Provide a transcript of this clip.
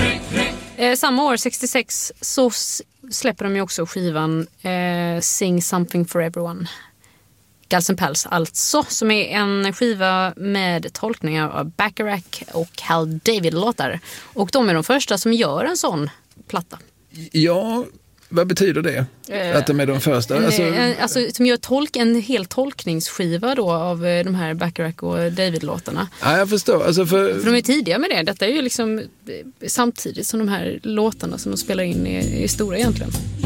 Samma år, 66, så släpper de ju också skivan Sing Something for Everyone. Guns N' Pals alltså, som är en skiva med tolkningar av Bacharach och Hal David-låtar. Och de är de första som gör en sån platta. Ja, vad betyder det? Att de är de första? Alltså som gör en hel tolkningsskiva då av de här Bacharach och David-låtarna. Ja, jag förstår. Alltså för de är tidiga med det. Detta är ju liksom samtidigt som de här låtarna som de spelar in är stora egentligen.